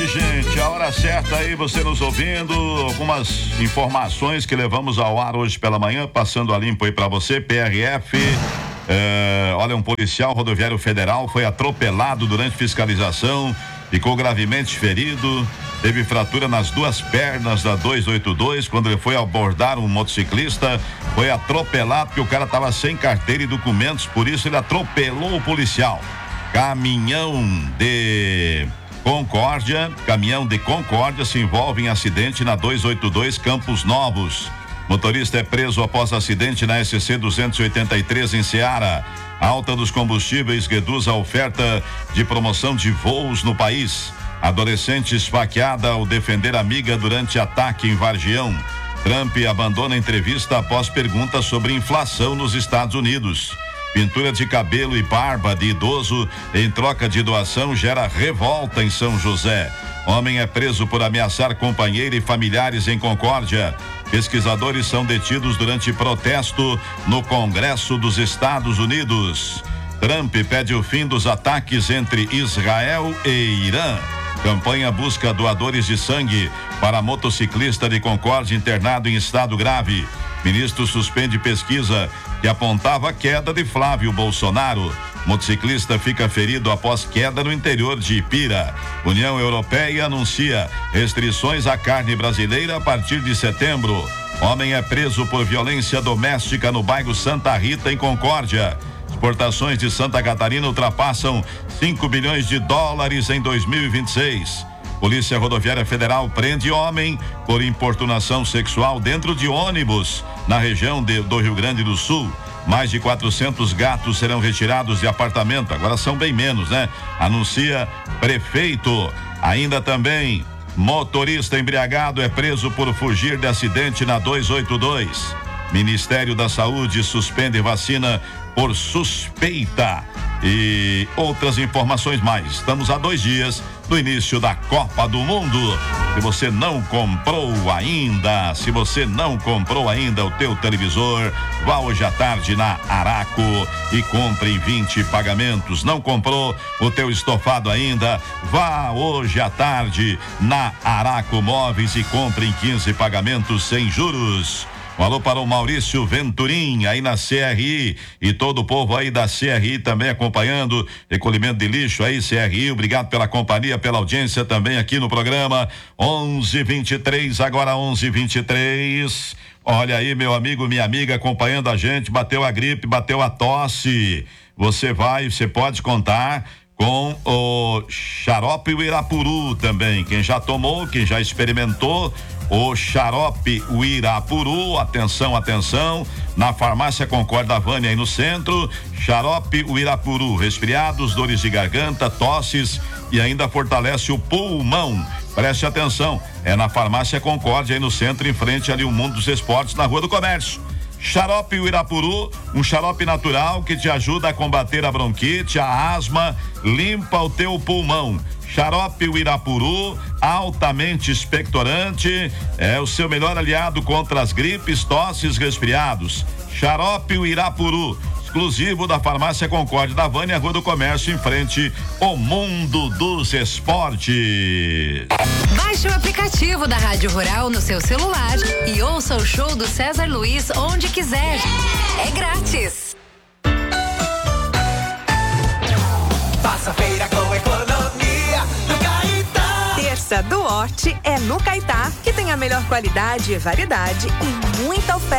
tarde, gente. A hora certa aí, você nos ouvindo. Algumas informações que levamos ao ar hoje pela manhã, passando a limpo aí pra você. PRF, olha, um policial rodoviário federal foi atropelado durante fiscalização, ficou gravemente ferido, teve fratura nas duas pernas da 282 quando ele foi abordar um motociclista, foi atropelado porque o cara estava sem carteira e documentos, por isso ele atropelou o policial. Caminhão de Concórdia se envolve em acidente na 282 Campos Novos. Motorista é preso após acidente na SC 283 em Ceará. Alta dos combustíveis reduz a oferta de promoção de voos no país. Adolescente esfaqueada ao defender amiga durante ataque em Vargião. Trump abandona entrevista após pergunta sobre inflação nos Estados Unidos. Pintura de cabelo e barba de idoso em troca de doação gera revolta em São José. Homem é preso por ameaçar companheira e familiares em Concórdia. Pesquisadores são detidos durante protesto no Congresso dos Estados Unidos. Trump pede o fim dos ataques entre Israel e Irã. Campanha busca doadores de sangue para motociclista de Concórdia internado em estado grave. Ministro suspende pesquisa que apontava a queda de Flávio Bolsonaro. Motociclista fica ferido após queda no interior de Ipira. União Europeia anuncia restrições à carne brasileira a partir de setembro. Homem é preso por violência doméstica no bairro Santa Rita, em Concórdia. Exportações de Santa Catarina ultrapassam 5 bilhões de dólares em 2026. Polícia Rodoviária Federal prende homem por importunação sexual dentro de ônibus na região do Rio Grande do Sul. Mais de 400 gatos serão retirados de apartamento. Agora são bem menos, né? Anuncia prefeito. Ainda também, motorista embriagado é preso por fugir de acidente na 282. Ministério da Saúde suspende vacina por suspeita. E outras informações mais. Estamos a 2 dias do início da Copa do Mundo. Se você não comprou ainda o teu televisor, vá hoje à tarde na Araco e compre em 20 pagamentos. Não comprou o teu estofado ainda? Vá hoje à tarde na Araco Móveis e compre em 15 pagamentos sem juros. Um alô para o Maurício Venturim, aí na CRI, e todo o povo aí da CRI também acompanhando, recolhimento de lixo aí, CRI, obrigado pela companhia, pela audiência também aqui no programa. 11:23, agora 11:23. Olha aí, meu amigo, minha amiga acompanhando a gente, bateu a gripe, bateu a tosse. Você pode contar com o xarope Uirapuru também. Quem já tomou, quem já experimentou o xarope Uirapuru, atenção, na farmácia Concórdia Vânia aí no centro, xarope Uirapuru, resfriados, dores de garganta, tosses e ainda fortalece o pulmão. Preste atenção, é na farmácia Concórdia aí no centro, em frente ali o Mundo dos Esportes, na Rua do Comércio. Xarope Uirapuru, um xarope natural que te ajuda a combater a bronquite, a asma, limpa o teu pulmão. Xarope Uirapuru, altamente expectorante, é o seu melhor aliado contra as gripes, tosses, resfriados. Xarope Uirapuru, exclusivo da farmácia Concórdia da Vânia, Rua do Comércio, em frente ao Mundo dos Esportes. Baixe o aplicativo da Rádio Rural no seu celular e ouça o show do César Luiz onde quiser. É grátis. Faça feira com economia no Caetá. Terça do Horti é no Caetá, que tem a melhor qualidade e variedade e muita oferta.